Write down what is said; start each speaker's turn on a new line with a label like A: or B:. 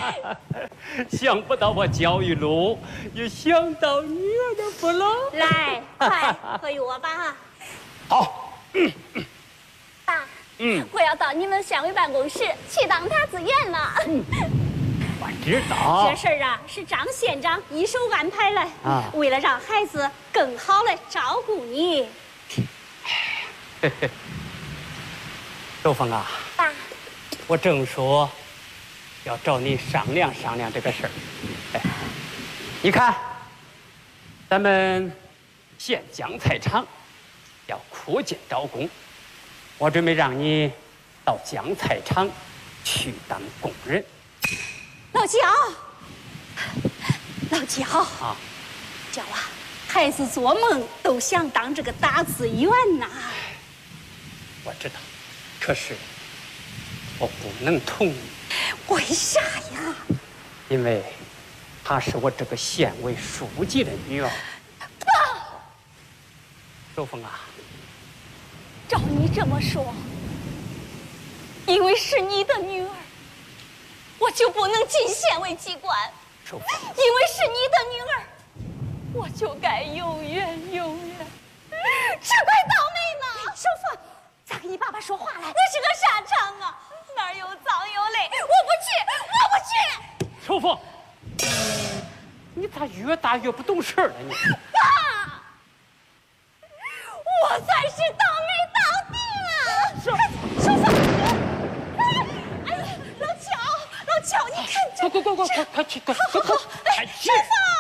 A: 想不到我教育路，也想到女儿的福了。
B: 来，快喝药吧。
A: 好。
B: 爸，我要到你们县委办公室去当答字员了。
A: 我知道。
B: 这事儿啊，是张县长一手安排的。为了让孩子更好的照顾你。
A: 周峰啊，
B: 爸，
A: 我正说要找你商量商量这个事儿。你看，咱们县姜菜厂要扩建招工，我准备让你到姜菜厂去当工人。
B: 老焦啊，焦啊，孩子做梦都想当这个答字员呐。
A: 我知道，可是我不能同意。
B: 为啥呀？
A: 因为她是我这个县委书记的女儿。
B: 爸，
A: 周峰啊，
B: 照你这么说，因为是你的女儿，我就不能进县委机关。
A: 周峰，
B: 因为是你的女儿，我就该永远这怪倒霉呢。收凤，再给你爸爸说话来。那是个沙场啊，那儿又脏又累，我不去。
A: 收凤，你咋越大越不懂事儿了你？
B: 爸，我才是倒霉到底啊！收凤，哎呀，老乔，你看这，
A: 快去！
B: 收凤。